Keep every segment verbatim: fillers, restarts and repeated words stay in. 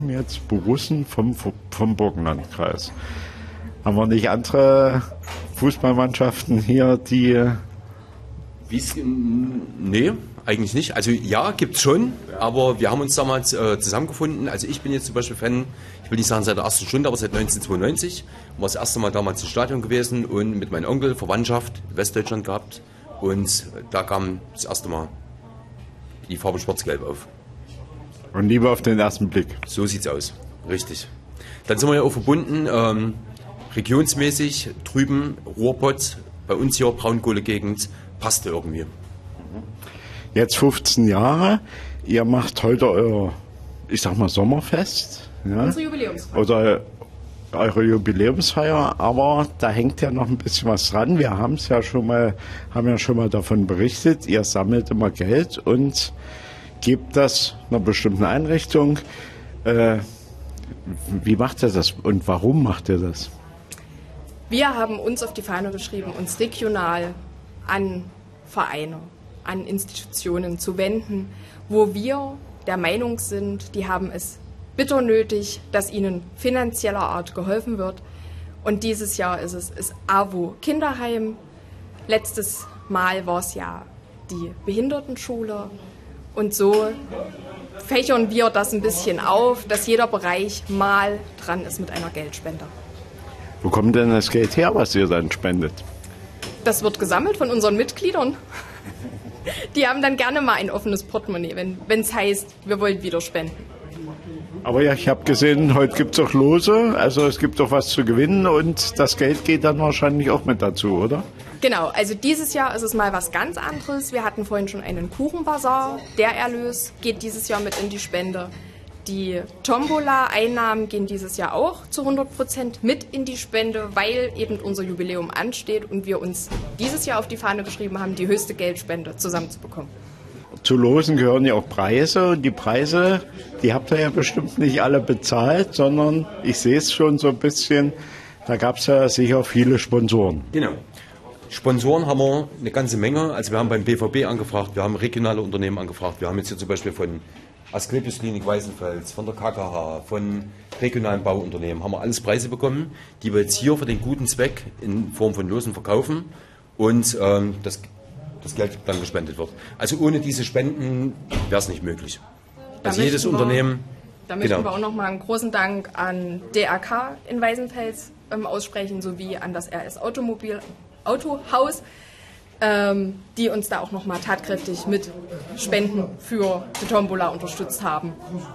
Jetzt Borussen vom, vom Burgenlandkreis. Haben wir nicht andere Fußballmannschaften hier, die... Wie's, nee, eigentlich nicht. Also ja, gibt's schon, aber wir haben uns damals äh, zusammengefunden. Also ich bin jetzt zum Beispiel Fan, ich will nicht sagen seit der ersten Stunde, aber seit neunzehnhundertzweiundneunzig. War das erste Mal damals im Stadion gewesen und mit meinem Onkel Verwandtschaft in Westdeutschland gehabt. Und da kam das erste Mal die Farbe Schwarz-Gelb auf. Und lieber auf den ersten Blick. So sieht's aus, richtig. Dann sind wir ja auch verbunden, ähm, regionsmäßig, drüben Ruhrpott, bei uns hier Braunkohlegegend, passte irgendwie. Jetzt fünfzehn Jahre, ihr macht heute euer, ich sag mal, Sommerfest. Ja? Unsere Jubiläumsfeier. Oder eure Jubiläumsfeier, aber da hängt ja noch ein bisschen was dran. Wir haben es ja schon mal, haben ja schon mal davon berichtet, ihr sammelt immer Geld und gebt das einer bestimmten Einrichtung. Äh, wie macht ihr das und warum macht ihr das? Wir haben uns auf die Fahne geschrieben, uns regional an Vereine, an Institutionen zu wenden, wo wir der Meinung sind, die haben es bitter nötig, dass ihnen finanzieller Art geholfen wird. Und dieses Jahr ist es ist A W O Kinderheim. Letztes Mal war es ja die Behindertenschule. Und so fächern wir das ein bisschen auf, dass jeder Bereich mal dran ist mit einer Geldspende. Wo kommt denn das Geld her, was ihr dann spendet? Das wird gesammelt von unseren Mitgliedern. Die haben dann gerne mal ein offenes Portemonnaie, wenn es heißt, wir wollen wieder spenden. Aber ja, ich habe gesehen, heute gibt es auch Lose, also es gibt auch was zu gewinnen und das Geld geht dann wahrscheinlich auch mit dazu, oder? Genau, also dieses Jahr ist es mal was ganz anderes. Wir hatten vorhin schon einen Kuchenbazar. Der Erlös geht dieses Jahr mit in die Spende. Die Tombola-Einnahmen gehen dieses Jahr auch zu hundert Prozent mit in die Spende, weil eben unser Jubiläum ansteht und wir uns dieses Jahr auf die Fahne geschrieben haben, die höchste Geldspende zusammenzubekommen. Zu Losen gehören ja auch Preise und die Preise, die habt ihr ja bestimmt nicht alle bezahlt, sondern ich sehe es schon so ein bisschen, da gab es ja sicher viele Sponsoren. Genau. Sponsoren haben wir eine ganze Menge. Also wir haben beim B V B angefragt, wir haben regionale Unternehmen angefragt. Wir haben jetzt hier zum Beispiel von Asklepios Klinik Weißenfels, von der K K H, von regionalen Bauunternehmen, haben wir alles Preise bekommen, die wir jetzt hier für den guten Zweck in Form von Losen verkaufen und ähm, das, das Geld dann gespendet wird. Also ohne diese Spenden wäre es nicht möglich. Da also jedes wir, Unternehmen... Da möchten genau. wir auch nochmal einen großen Dank an D R K in Weißenfels ähm, aussprechen, sowie an das R S Automobil Autohaus, ähm, die uns da auch nochmal tatkräftig mit Spenden für die Tombola unterstützt haben.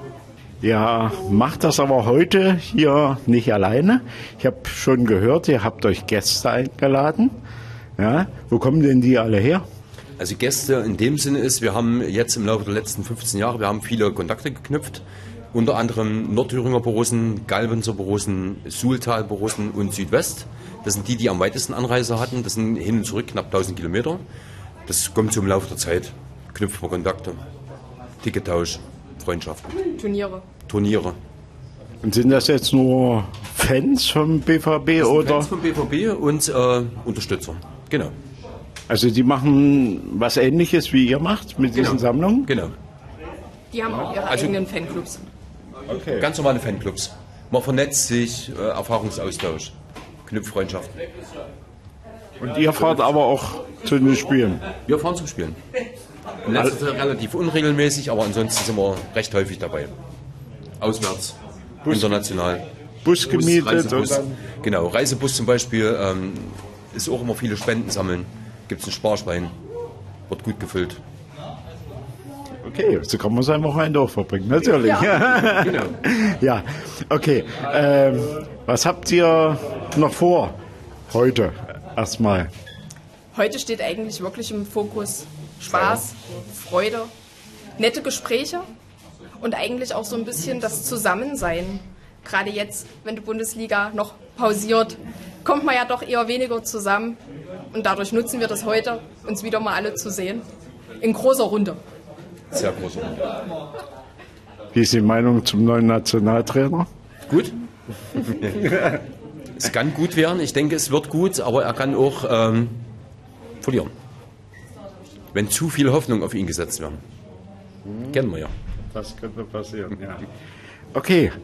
Ja, macht das aber heute hier nicht alleine. Ich habe schon gehört, ihr habt euch Gäste eingeladen. Ja, wo kommen denn die alle her? Also Gäste in dem Sinne ist, wir haben jetzt im Laufe der letzten fünfzehn Jahre, wir haben viele Kontakte geknüpft. Unter anderem Nordthüringer Borussen, Galbenser Borussen, Suhltal Borussen und Südwest. Das sind die, die am weitesten Anreise hatten. Das sind hin und zurück knapp tausend Kilometer. Das kommt so im Laufe der Zeit. Knüpfen wir Kontakte, Tickettausch, Freundschaften. Turniere. Turniere. Und sind das jetzt nur Fans vom B V B das sind oder? Fans vom B V B und äh, Unterstützer. Genau. Also die machen was Ähnliches wie ihr macht mit diesen Genau. Sammlungen? Genau. Die haben auch ihre Also- eigenen Fanclubs. Okay. Ganz normale Fanclubs. Man vernetzt sich, äh, Erfahrungsaustausch, knüpft Freundschaften. Und ihr fahrt aber auch zu den Spielen? Wir fahren zum Spielen. In letzter Zeit relativ unregelmäßig, aber ansonsten sind wir recht häufig dabei. Auswärts, Bus- international. Bus gemietet Reisebus. und dann? Genau, Reisebus zum Beispiel ähm, ist auch immer viele Spenden sammeln. Gibt es ein Sparschwein, wird gut gefüllt. Okay, so kann man sein Wochenende auch verbringen, natürlich. Ja, Genau. ja. Okay. Ähm, was habt ihr noch vor heute erstmal? Heute steht eigentlich wirklich im Fokus Spaß, Freude, nette Gespräche und eigentlich auch so ein bisschen das Zusammensein. Gerade jetzt, wenn die Bundesliga noch pausiert, kommt man ja doch eher weniger zusammen. Und dadurch nutzen wir das heute, uns wieder mal alle zu sehen. In großer Runde. Sehr groß. Wie ist die Meinung zum neuen Nationaltrainer? Gut. Es kann gut werden, ich denke, es wird gut, aber er kann auch ähm, verlieren. Wenn zu viel Hoffnung auf ihn gesetzt werden. Kennen wir ja. Das könnte passieren, ja. Okay,